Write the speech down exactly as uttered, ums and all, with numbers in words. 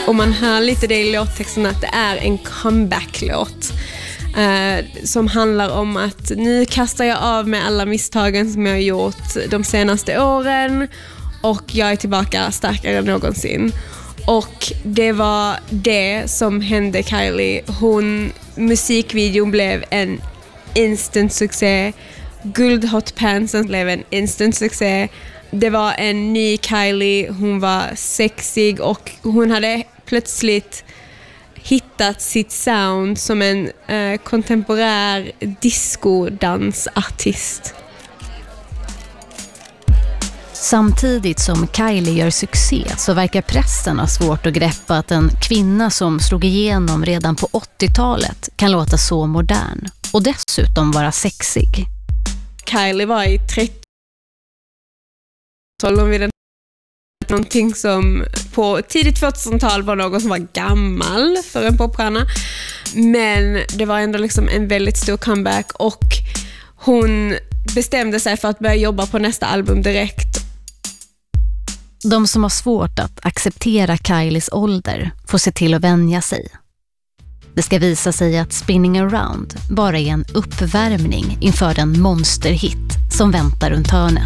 Och man hör lite det i låttexten att det är en comeback-låt. Eh, som handlar om att nu kastar jag av med alla misstagen som jag har gjort de senaste åren. Och jag är tillbaka starkare än någonsin. Och det var det som hände Kylie. Hon, musikvideon blev en instant succé. Guld Hot Pantsen blev en instant succé. Det var en ny Kylie. Hon var sexig och hon hade plötsligt hittat sitt sound som en eh, kontemporär discodansartist. Samtidigt som Kylie gör succé så verkar pressen ha svårt att greppa att en kvinna som slog igenom redan på åttiotalet kan låta så modern och dessutom vara sexig. Kylie var i trettiotalet vid den någonting som på tidigt tvåtusental var någon som var gammal för en popstjärna. Men det var ändå liksom en väldigt stor comeback och hon bestämde sig för att börja jobba på nästa album direkt. De som har svårt att acceptera Kylies ålder får se till att vänja sig. Det ska visa sig att Spinning Around bara är en uppvärmning inför den monsterhit som väntar runt hörnet.